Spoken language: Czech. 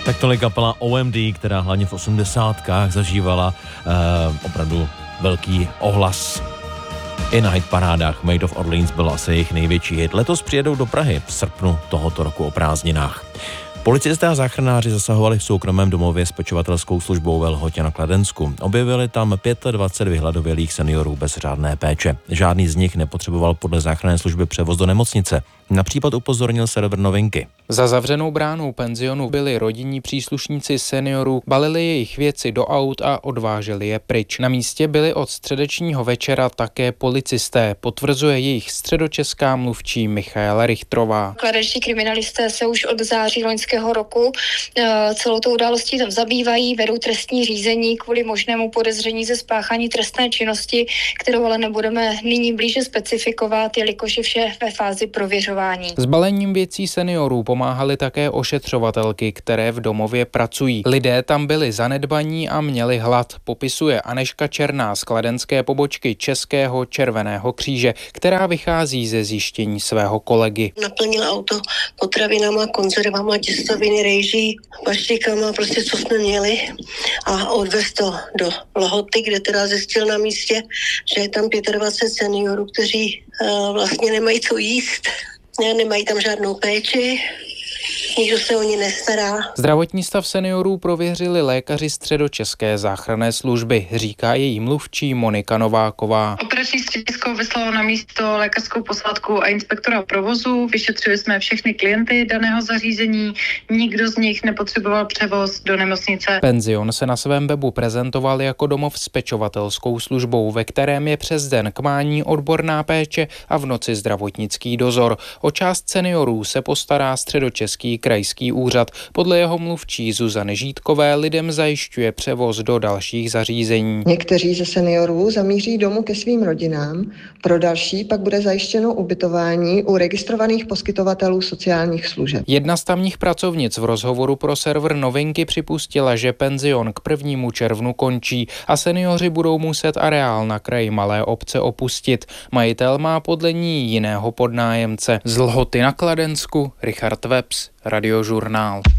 Tak tolik kapela OMD, která hlavně v 80kách zažívala opravdu velký ohlas. I na hit parádách Made of Orleans byl asi jejich největší hit. Letos přijedou do Prahy v srpnu tohoto roku o prázdninách. Policisté a záchranáři zasahovali v soukromém domově s pečovatelskou službou ve Lhotě na Kladensku. Objevili tam 25 vyhladovělých seniorů bez řádné péče. Žádný z nich nepotřeboval podle záchranné služby převoz do nemocnice. Na případ upozornil server Novinky. Za zavřenou bránou penzionu byli rodinní příslušníci seniorů, balili jejich věci do aut a odváželi je pryč. Na místě byli od středečního večera také policisté, potvrzuje jejich středočeská mluvčí Michaela Richtrová. Kladenští kriminalisté se už od září loňského roku celou tou událostí tam zabývají, vedou trestní řízení kvůli možnému podezření ze spáchání trestné činnosti, kterou ale nebudeme nyní blíže specifikovat, jelikož je vše ve fázi prověřování. S balením věcí seniorů pomáhaly také ošetřovatelky, které v domově pracují. Lidé tam byli zanedbaní a měli hlad, popisuje Anežka Černá z kladenské pobočky Českého červeného kříže, která vychází ze zjištění svého kolegy. Naplnil auto potravinama, konzervama, těstoviny, rejží, paštikama, prostě co jsme měli a odvez to do Lhoty, kde teda zjistil na místě, že je tam 25 seniorů, kteří vlastně nemají co jíst. Nemají tam žádnou péči, nikdo se o ně nestará. Zdravotní stav seniorů prověřili lékaři středočeské záchranné služby, říká její mluvčí Monika Nováková. Operační středisko vyslalo na místo lékařskou posádku a inspektora provozu. Vyšetřili jsme všechny klienty daného zařízení, nikdo z nich nepotřeboval převoz do nemocnice. Penzion se na svém webu prezentoval jako domov s pečovatelskou službou, ve kterém je přes den k mání odborná péče a v noci zdravotnický dozor. O část seniorů se postará středočeský krajský úřad. Podle jeho mluvčí Zuzany Žítkové lidem zajišťuje převoz do dalších zařízení. Někteří ze seniorů zamíří domů ke svým rodinám, pro další pak bude zajištěno ubytování u registrovaných poskytovatelů sociálních služeb. Jedna z tamních pracovnic v rozhovoru pro server Novinky připustila, že penzion k 1. červnu končí a seniori budou muset areál na kraji malé obce opustit. Majitel má podle ní jiného podnájemce. Z Lhoty na Kladensku Richard Webs, Radiožurnál.